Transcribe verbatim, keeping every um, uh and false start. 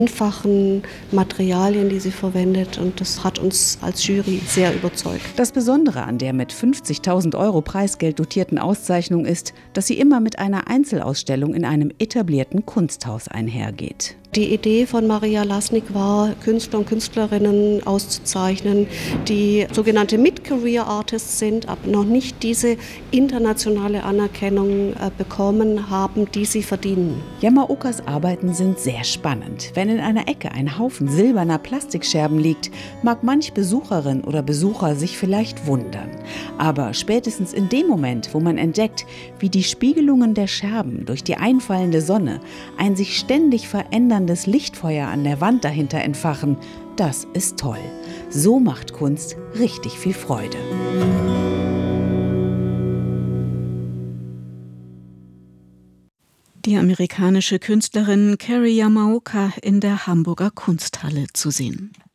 einfachen Materialien, die sie verwendet, und das hat uns als Jury sehr überzeugt. Das Besondere an der mit fünfzigtausend Euro Preisgeld dotierten Auszeichnung ist, dass sie immer mit einer Einzelausstellung in einem etablierten Kunsthaus einhergeht. Die Idee von Maria Lasnik war, Künstler und Künstlerinnen auszuzeichnen, die sogenannte Mid-Career Artists sind, aber noch nicht diese internationale Anerkennung äh, bekommen haben, die sie verdienen. Yamaokas Arbeiten sind sehr spannend. Wenn in einer Ecke ein Haufen silberner Plastikscherben liegt, mag manch Besucherin oder Besucher sich vielleicht wundern. Aber spätestens in dem Moment, wo man entdeckt, wie die Spiegelungen der Scherben durch die einfallende Sonne ein sich ständig veränderndes Lichtfeuer an der Wand dahinter entfachen, das ist toll. So macht Kunst richtig viel Freude. Die amerikanische Künstlerin Carrie Yamaoka in der Hamburger Kunsthalle zu sehen.